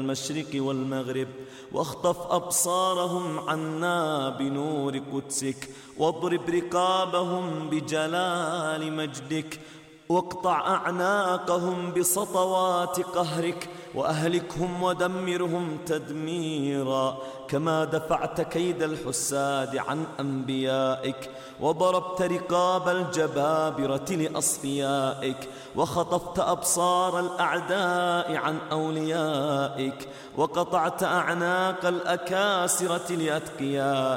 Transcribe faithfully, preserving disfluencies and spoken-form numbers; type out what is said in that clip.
المشرق والمغرب، واخطف أبصارهم عنا بنور قدسك، واضرب رقابهم بجلال مجدك، واقطع أعناقهم بسطوات قهرك، وأهلكهم ودمرهم تدميرا، كما دفعت كيد الحساد عن أنبيائك، وضربت رقاب الجبابرة لأصفيائك، وخطفت أبصار الأعداء عن أوليائك، وقطعت أعناق الأكاسرة لأتقيائك،